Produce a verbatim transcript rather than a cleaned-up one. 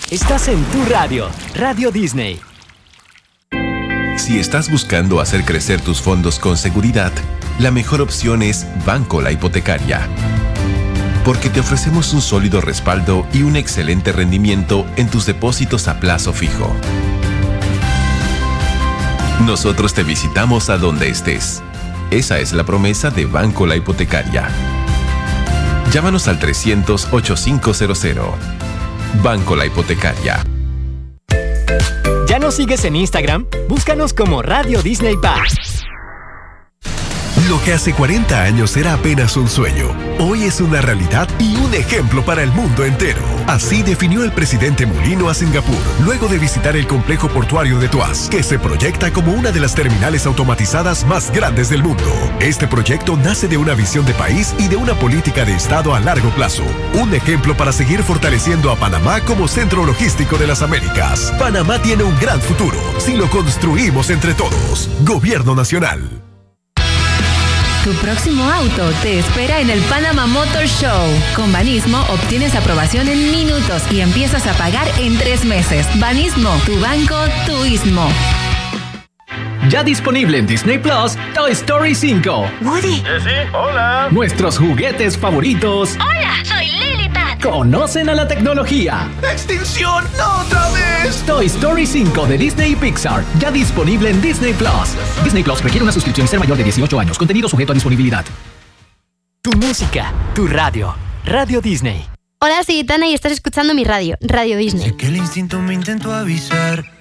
Estás en tu radio, Radio Disney. Si estás buscando hacer crecer tus fondos con seguridad, la mejor opción es Banco La Hipotecaria. Porque te ofrecemos un sólido respaldo y un excelente rendimiento en tus depósitos a plazo fijo. Nosotros te visitamos a donde estés. Esa es la promesa de Banco La Hipotecaria. Llámanos al trescientos, ochenta y cinco cero cero. Banco La Hipotecaria. ¿Ya nos sigues en Instagram? Búscanos como Radio Disney Parks. Lo que hace cuarenta años era apenas un sueño, hoy es una realidad y un ejemplo para el mundo entero. Así definió el presidente Mulino a Singapur, luego de visitar el complejo portuario de Tuas, que se proyecta como una de las terminales automatizadas más grandes del mundo. Este proyecto nace de una visión de país y de una política de Estado a largo plazo. Un ejemplo para seguir fortaleciendo a Panamá como centro logístico de las Américas. Panamá tiene un gran futuro si lo construimos entre todos. Gobierno Nacional. Tu próximo auto te espera en el Panama Motor Show. Con Banismo obtienes aprobación en minutos y empiezas a pagar en tres meses. Banismo, tu banco, tu istmo. Ya disponible en Disney Plus, Toy Story cinco. Woody. ¿Sí? Hola. Nuestros juguetes favoritos. Hola, soy Lilipad. Conocen a la tecnología. ¡Extinción! ¡No otra vez! Toy Story cinco de Disney y Pixar. Ya disponible en Disney Plus. Disney Plus requiere una suscripción y ser mayor de dieciocho años. Contenido sujeto a disponibilidad. Tu música, tu radio. Radio Disney. Hola, soy Itana y estás escuchando mi radio, Radio Disney. Sé que el instinto me intentó avisar.